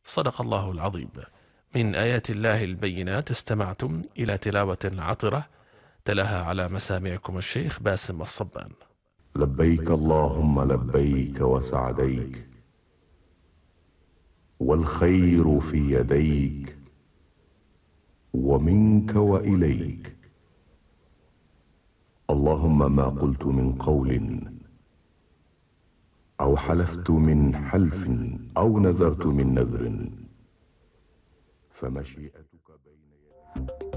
صدق الله العظيم. من آيات الله البينات استمعتم إلى تلاوة عطرة تلاها على مسامعكم الشيخ باسم الصبان. لبيك اللهم لبيك وسعديك، والخير في يديك، ومنك وإليك. اللهم ما قلت من قول، أو حلفت من حلف، أو نذرت من نذر، فمشيئتك بين يديك.